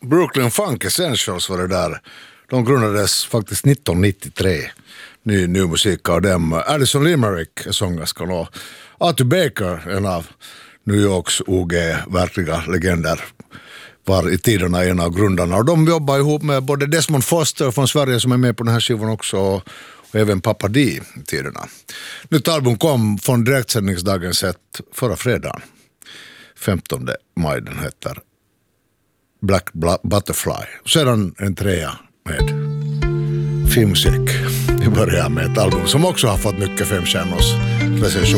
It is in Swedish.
Brooklyn Funk Essentials var det där. De grundades faktiskt 1993. Ny musik av dem. Addison Limerick är sångerskan och Arthur Baker, en av New Yorks OG verkliga legender, var i tiderna en av grundarna. Och de jobbar ihop med både Desmond Foster från Sverige som är med på den här skivan också och även Papa D i tiderna. Nytt album kom från direktsändningsdagen sett förra fredagen. 15 maj, den heter Black Butterfly. Sedan en trea med filmmusik. Vi börjar med ett album som också har fått mycket 5 stjärnors recension.